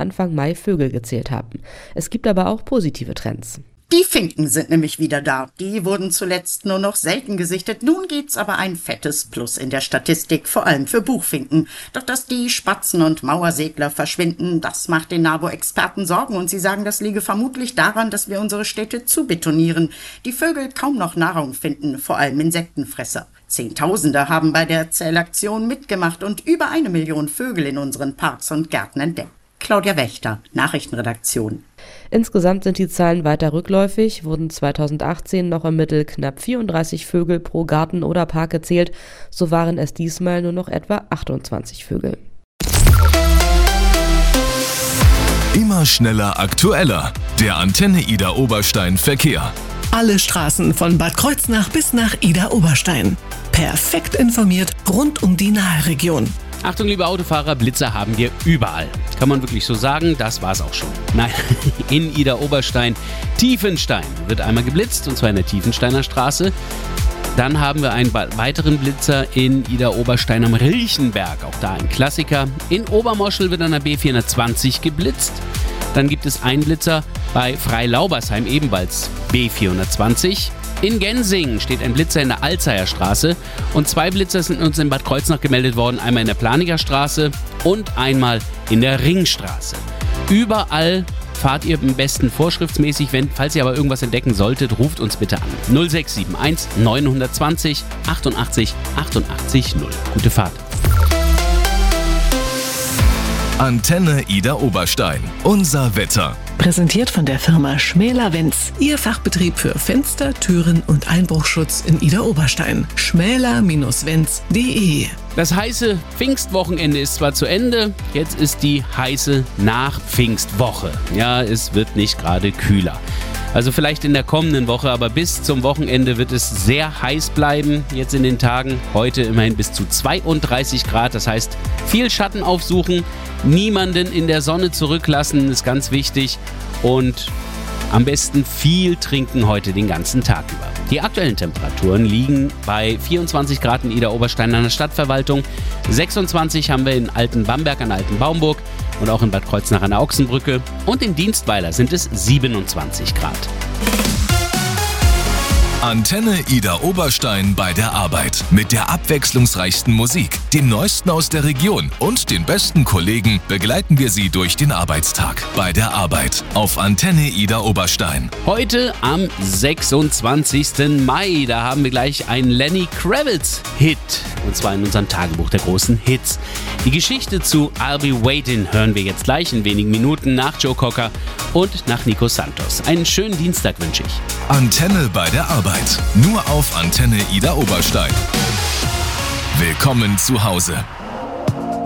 Anfang Mai Vögel gezählt haben. Es gibt aber auch positive Trends. Die Finken sind nämlich wieder da. Die wurden zuletzt nur noch selten gesichtet. Nun gibt's aber ein fettes Plus in der Statistik, vor allem für Buchfinken. Doch dass die Spatzen und Mauersegler verschwinden, das macht den NABU-Experten Sorgen. Und sie sagen, das liege vermutlich daran, dass wir unsere Städte zu betonieren. Die Vögel kaum noch Nahrung finden, vor allem Insektenfresser. Zehntausende haben bei der Zählaktion mitgemacht und über 1 Million Vögel in unseren Parks und Gärten entdeckt. Claudia Wächter, Nachrichtenredaktion. Insgesamt sind die Zahlen weiter rückläufig, wurden 2018 noch im Mittel knapp 34 Vögel pro Garten oder Park gezählt, so waren es diesmal nur noch etwa 28 Vögel. Immer schneller, aktueller. Der Antenne Ida Oberstein Verkehr. Alle Straßen von Bad Kreuznach bis nach Ida Oberstein. Perfekt informiert rund um die Naheregion. Achtung, liebe Autofahrer, Blitzer haben wir überall. Kann man wirklich so sagen, das war's auch schon. Nein, in Ida Oberstein, Tiefenstein wird einmal geblitzt, und zwar in der Tiefensteiner Straße. Dann haben wir einen weiteren Blitzer in Ida Oberstein am Rilchenberg, auch da ein Klassiker. In Obermoschel wird an der B420 geblitzt. Dann gibt es einen Blitzer bei Freilaubersheim, ebenfalls B420. In Gensingen steht ein Blitzer in der Alzeyer Straße und 2 Blitzer sind uns in Bad Kreuznach gemeldet worden, einmal in der Planiger Straße und einmal in der Ringstraße. Überall fahrt ihr am besten vorschriftsmäßig, falls ihr aber irgendwas entdecken solltet, ruft uns bitte an. 0671 920 88 88 0. Gute Fahrt. Antenne Ida Oberstein. Unser Wetter. Präsentiert von der Firma Schmäler-Wenz. Ihr Fachbetrieb für Fenster, Türen und Einbruchschutz in Ida Oberstein. schmäler-wenz.de. Das heiße Pfingstwochenende ist zwar zu Ende, jetzt ist die heiße Nach-Pfingstwoche. Ja, es wird nicht gerade kühler. Also vielleicht in der kommenden Woche, aber bis zum Wochenende wird es sehr heiß bleiben, jetzt in den Tagen. Heute immerhin bis zu 32 Grad, das heißt viel Schatten aufsuchen, niemanden in der Sonne zurücklassen, ist ganz wichtig, und am besten viel trinken heute den ganzen Tag über. Die aktuellen Temperaturen liegen bei 24 Grad in Ida Oberstein an der Stadtverwaltung, 26 haben wir in Altenbamberg an der Alten Baumburg und auch in Bad Kreuznach an der Ochsenbrücke, und in Dienstweiler sind es 27 Grad. Antenne Ida Oberstein bei der Arbeit. Mit der abwechslungsreichsten Musik, dem Neuesten aus der Region und den besten Kollegen begleiten wir Sie durch den Arbeitstag. Bei der Arbeit auf Antenne Ida Oberstein. Heute am 26. Mai, da haben wir gleich einen Lenny Kravitz-Hit. Und zwar in unserem Tagebuch der großen Hits. Die Geschichte zu I'll Be Waiting hören wir jetzt gleich in wenigen Minuten nach Joe Cocker und nach Nico Santos. Einen schönen Dienstag wünsche ich. Antenne bei der Arbeit. Nur auf Antenne Ida Oberstein. Willkommen zu Hause.